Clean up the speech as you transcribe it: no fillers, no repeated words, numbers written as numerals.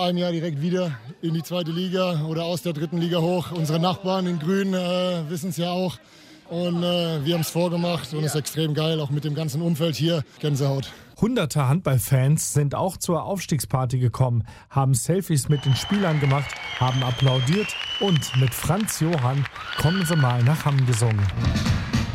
einem Jahr direkt wieder in die 2. Liga oder aus der 3. Liga hoch. Unsere Nachbarn in Grün wissen es ja auch. Und wir haben es vorgemacht und es ist extrem geil, auch mit dem ganzen Umfeld hier. Gänsehaut. Hunderte Handballfans sind auch zur Aufstiegsparty gekommen, haben Selfies mit den Spielern gemacht, haben applaudiert und mit Franz Johann "Kommen Sie mal nach Hamm" gesungen.